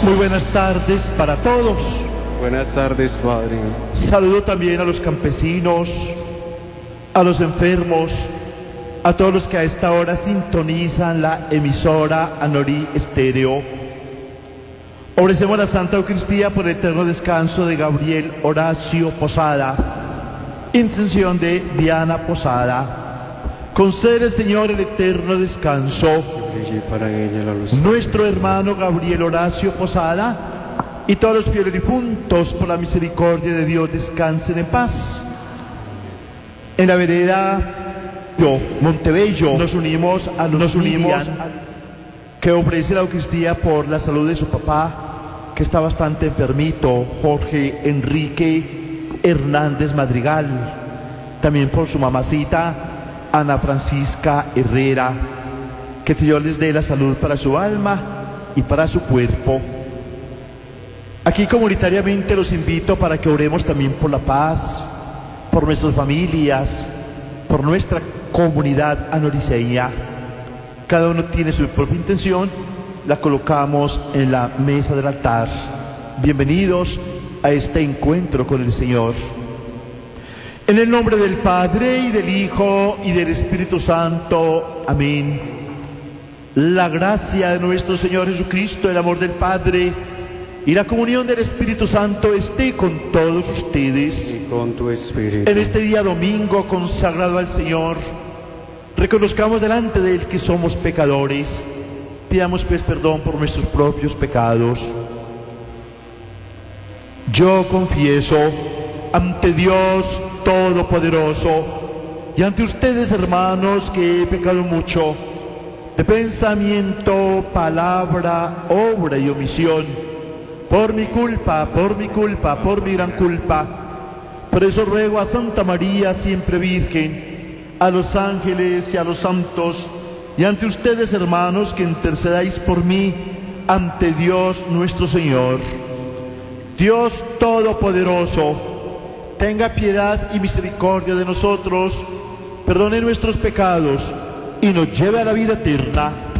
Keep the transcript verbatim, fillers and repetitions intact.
Muy buenas tardes para todos. Buenas tardes, Padre. Saludo también a los campesinos, a los enfermos, a todos los que a esta hora sintonizan la emisora Anorí Estéreo. Ofrecemos la Santa Eucaristía por el eterno descanso de Gabriel Horacio Posada, intención de Diana Posada. Concede, Señor, el eterno descanso. Para ella la luz. Nuestro hermano Gabriel Horacio Posada y todos los fieles difuntos, por la misericordia de Dios, descansen en paz. En la vereda yo, Montebello, nos unimos a los nos unimos a, que ofrece la Eucaristía por la salud de su papá, que está bastante enfermito, Jorge Enrique Hernández Madrigal. También por su mamacita, Ana Francisca Herrera. Que el Señor les dé la salud para su alma y para su cuerpo. Aquí comunitariamente los invito para que oremos también por la paz, por nuestras familias, por nuestra comunidad anoriceña. Cada uno tiene su propia intención, la colocamos en la mesa del altar. Bienvenidos a este encuentro con el Señor. En el nombre del Padre, y del Hijo, y del Espíritu Santo. Amén. La gracia de nuestro Señor Jesucristo, el amor del Padre y la comunión del Espíritu Santo esté con todos ustedes. Y con tu espíritu. En este día domingo consagrado al Señor, reconozcamos delante de Él que somos pecadores. Pidamos pues perdón por nuestros propios pecados. Yo confieso ante Dios Todopoderoso y ante ustedes, hermanos, que he pecado mucho de pensamiento, palabra, obra y omisión, por mi culpa, por mi culpa, por mi gran culpa. Por eso ruego a Santa María, siempre Virgen, a los ángeles y a los santos, y ante ustedes, hermanos, que intercedáis por mí ante Dios nuestro Señor. Dios Todopoderoso, tenga piedad y misericordia de nosotros, perdone nuestros pecados y nos lleve a la vida eterna.